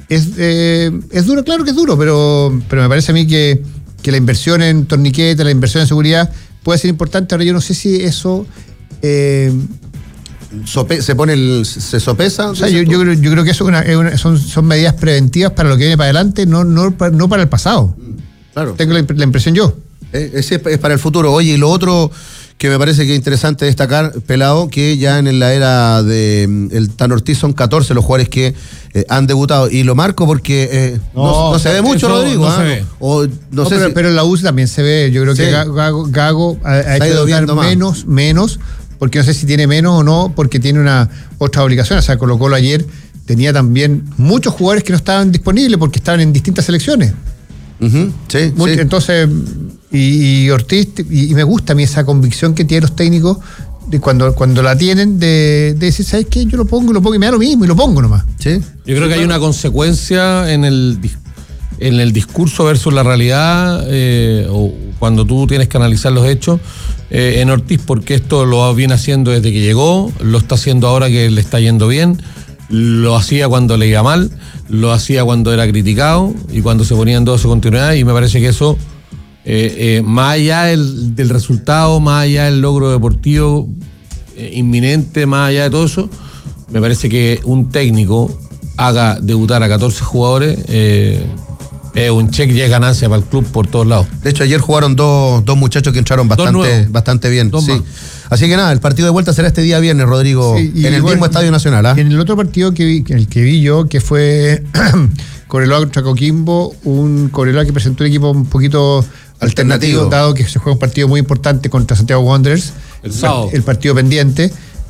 Es duro, claro que es duro, pero me parece a mí que la inversión en torniquetes, la inversión en seguridad puede ser importante. Ahora yo no sé si eso... se sopesa. O sea, yo creo que eso son medidas preventivas para lo que viene para adelante, no para el pasado. Claro. Tengo la impresión yo. Es para el futuro. Oye, y lo otro que me parece que es interesante destacar, Pelado, que ya en la era de el Tan Ortiz son 14 los jugadores que han debutado. Y lo marco porque no se ve mucho, Rodrigo. No se ve. Pero en la U también se ve. Yo creo que Gago ha hecho debutar menos, porque no sé si tiene menos o no, porque tiene una otra obligación. O sea, Colo-Colo ayer tenía también muchos jugadores que no estaban disponibles porque estaban en distintas selecciones. Entonces, y Ortiz, y me gusta a mí esa convicción que tienen los técnicos de cuando la tienen de decir, ¿sabes qué? Yo lo pongo y me da lo mismo y lo pongo nomás. Yo creo que hay una consecuencia en el discurso versus la realidad, o cuando tú tienes que analizar los hechos en Ortiz, porque esto lo viene haciendo desde que llegó, lo está haciendo ahora que le está yendo bien, lo hacía cuando le iba mal, lo hacía cuando era criticado y cuando se ponía en duda su continuidad, y me parece que eso, más allá del resultado, más allá del logro deportivo inminente, más allá de todo eso, me parece que un técnico haga debutar a 14 jugadores es un cheque y es ganancia para el club por todos lados. De hecho, ayer jugaron dos muchachos que entraron bastante bien. Sí. Así que nada, el partido de vuelta será este día viernes, Rodrigo, en el mismo Estadio Nacional. En el otro partido el que vi yo, que fue Cobreloa contra Coquimbo, un Cobreloa que presentó un equipo un poquito alternativo, dado que se juega un partido muy importante contra Santiago Wanderers, el partido pendiente.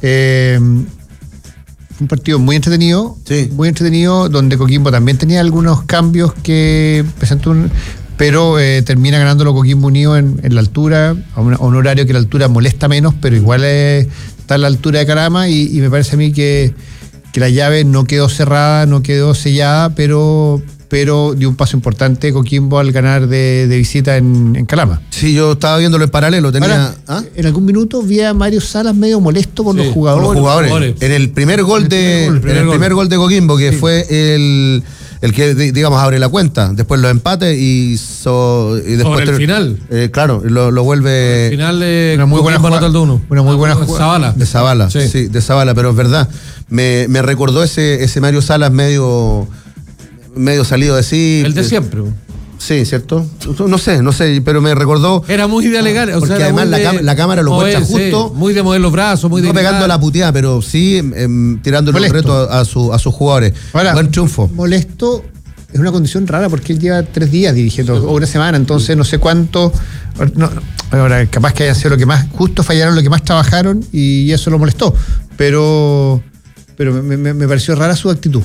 Un partido muy entretenido, donde Coquimbo también tenía algunos cambios que presentó pero termina ganándolo Coquimbo Unido en la altura, a un horario que la altura molesta menos, pero igual está a la altura de Calama, y me parece a mí que la llave no quedó cerrada, no quedó sellada, pero dio un paso importante Coquimbo al ganar de visita en Calama. Sí, yo estaba viéndolo en paralelo. En algún minuto vi a Mario Salas medio molesto con los jugadores. En el primer gol de Coquimbo, que fue el que, digamos, abre la cuenta, después lo empate y después sobre el final. Claro, lo vuelve. Al final una muy buena jugada de uno. Una muy buena jugada. De Zavala, sí, de Zavala, pero es verdad. Me recordó ese Mario Salas medio salido de sí. El de siempre. Sí, ¿cierto? No sé, pero me recordó. Era muy de alegar. Porque además la cámara lo muestra justo. Muy de mover los brazos, muy de. No pegando la puteada, pero sí tirándole un reto a sus jugadores. Ahora, buen triunfo. Molesto es una condición rara porque él lleva 3 días dirigiendo, o una semana, entonces no sé cuánto. Ahora, capaz que haya sido lo que más. Justo fallaron lo que más trabajaron y eso lo molestó. Pero me pareció rara su actitud.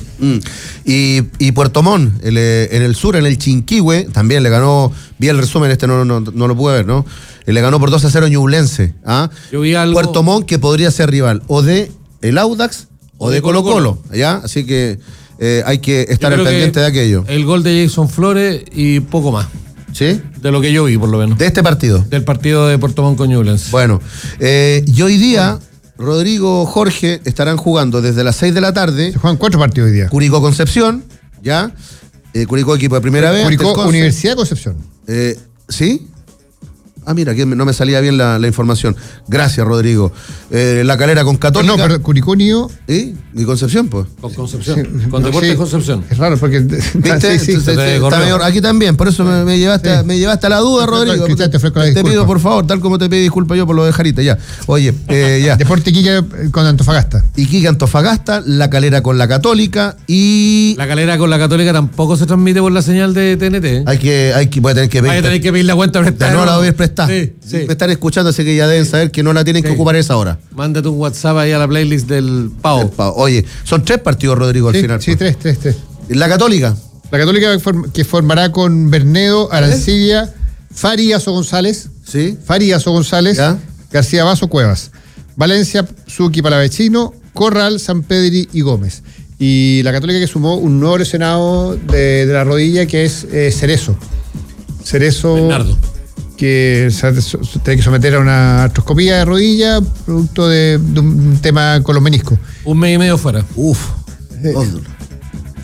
Y Puerto Montt, en el sur, en el Chinquihue, también le ganó, vi el resumen, no lo pude ver, ¿no? Le ganó por 2-0 Ñublense. Yo vi algo. Puerto Montt, que podría ser rival o de el Audax o de Colo-Colo, ¿ya? Así que hay que estar al pendiente de aquello. El gol de Jason Flores y poco más. ¿Sí? De lo que yo vi, por lo menos. De este partido. Del partido de Puerto Montt con Ñublense. Bueno, y hoy día... Rodrigo, Jorge, estarán jugando desde las 6 de la tarde. Se juegan 4 partidos hoy día. Curicó Concepción, ¿ya? Curicó equipo de primera vez. Curicó Universidad de Concepción. ¿Sí? Mira, que no me salía bien la información. Gracias, Rodrigo. La Calera con Católica. No, pero Curicó Unido. ¿Y Concepción, pues? Con Concepción. Sí, con Deportes Concepción. Es raro porque. ¿Viste? Está mejor. Aquí también, por eso me llevaste a la duda, Rodrigo. Te pido, por favor, tal como te pedí disculpas yo por lo de Jarita, ya. Oye, ya. Deporte Iquique con Antofagasta. Iquique Antofagasta, La Calera con la Católica y. La Calera con la Católica tampoco se transmite por la señal de TNT. Voy a tener que pedir la cuenta prestada. No la voy a prestar. Sí. Me están escuchando, así que ya deben saber que no la tienen que ocupar esa hora. Mándate un WhatsApp ahí a la playlist del Pau. Oye, son 3 partidos, Rodrigo, al final. Sí, 3. La Católica. La Católica que formará con Bernedo, Arancibia, Farías o González. Sí. ¿Ya? García Vaso, Cuevas. Valencia, Zucchi, Palavecino, Corral, Sampedri y Gómez. Y la Católica que sumó un nuevo lesionado de la rodilla que es Cerezo. Bernardo. Que tiene que someter a una artroscopía de rodilla producto de un tema con los meniscos. 1 mes y medio fuera.